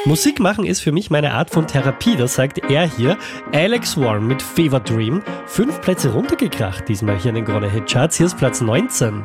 Musik machen ist für mich meine Art von Therapie, das sagt er hier. Alex Warren mit Fever Dream. 5 Plätze runtergekracht diesmal hier in den Krone Hit Charts. Hier ist Platz 19.